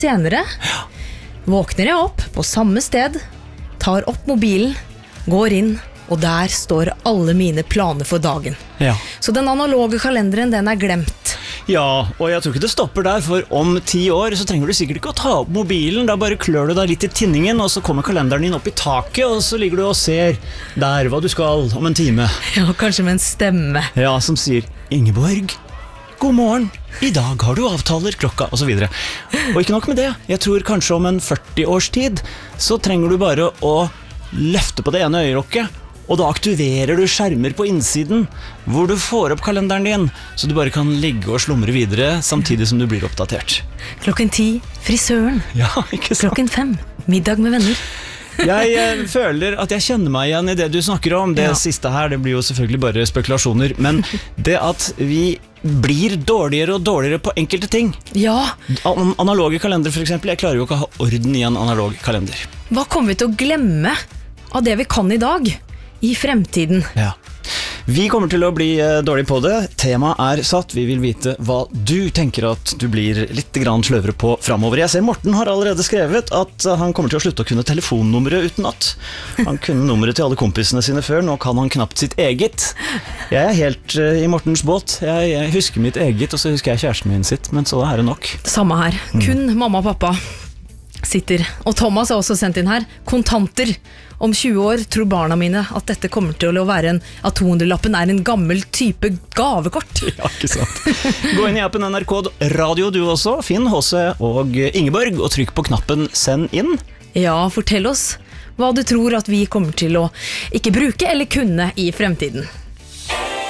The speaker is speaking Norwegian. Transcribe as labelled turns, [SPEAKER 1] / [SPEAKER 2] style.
[SPEAKER 1] senere våkner jeg opp på samme sted, tar opp mobilen, går inn, og der står alle mine planer for dagen.
[SPEAKER 2] Ja.
[SPEAKER 1] Så den analoge kalenderen, den er glemt.
[SPEAKER 2] Ja, og jeg tror ikke det stopper der, for om 10 år så trenger du sikkert ikke å ta opp mobilen, da bare klør du deg litt i tinningen, og så kommer kalenderen din opp i taket, og så ligger du og ser der hva du skal om en time.
[SPEAKER 1] Ja, kanskje med en stemme.
[SPEAKER 2] Ja, som sier, Ingeborg, god morgen, i dag har du avtaler klokka, og så videre. Og ikke nok med det, jeg tror kanskje om en 40 års tid, så trenger du bare å løfte på det ene øyelokket, og da aktiverer du skjermer på innsiden, hvor du får opp kalenderen din, så du bare kan ligge og slumre videre, samtidig som du blir oppdatert.
[SPEAKER 1] 10:00, frisøren.
[SPEAKER 2] Ja, ikke sant?
[SPEAKER 1] 5:00, middag med venner.
[SPEAKER 2] Jeg føler at jeg kjenner meg igjen i det du snakker om. Det siste her, det blir jo selvfølgelig bare spekulasjoner, men det at vi blir dårligere og dårligere på enkelte ting.
[SPEAKER 1] Ja.
[SPEAKER 2] Analoge kalender for eksempel, jeg klarer jo ikke å ha orden i en analog kalender.
[SPEAKER 1] Hva kommer vi til å glemme av det vi kan i dag, i fremtiden?
[SPEAKER 2] Ja. Vi kommer til å bli dårlig på det. Temaet er satt. Vi vil vite hva du tenker at du blir litt grann sløvere på fremover. Jeg ser Morten har allerede skrevet at han kommer til å slutte å kunne telefonnummeret uten at. Han kunne nummeret til alle kompisene sine før, nå kan han knapt sitt eget. Jeg er helt i Mortens båt. Jeg husker mitt eget, og så husker jeg kjæresten min sitt, men så er det nok.
[SPEAKER 1] Samme her. Kun mamma og pappa sitter. Og Thomas har også sendt inn her. Kontanter. Om 20 år tror barna mine at dette kommer til å være at 200-lappen er en gammel type gavekort.
[SPEAKER 2] Ja, ikke sant. Gå inn i appen NRK Radio du også. Finn HC og Ingeborg og trykk på knappen send inn.
[SPEAKER 1] Ja, fortell oss hva du tror at vi kommer til å ikke bruke eller kunne i fremtiden.